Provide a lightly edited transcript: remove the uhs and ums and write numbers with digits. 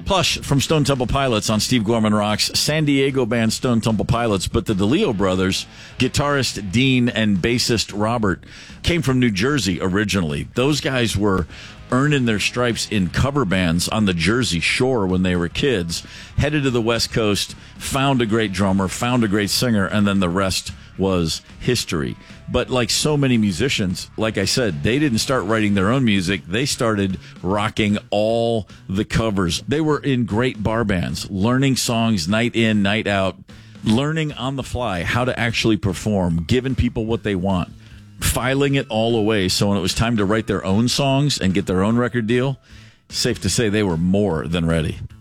Plush from Stone Temple Pilots on Steve Gorman Rocks. San Diego band Stone Temple Pilots, but the DeLeo brothers, guitarist Dean and bassist Robert, came from New Jersey originally. Those guys were earning their stripes in cover bands on the Jersey Shore when they were kids, headed to the West Coast, found a great drummer, found a great singer, and then the rest was history. But like so many musicians, like I said, they didn't start writing their own music. They started rocking all the covers. They were in great bar bands, learning songs night in, night out, learning on the fly how to actually perform, giving people what they want, filing it all away. So when it was time to write their own songs and get their own record deal, safe to say they were more than ready.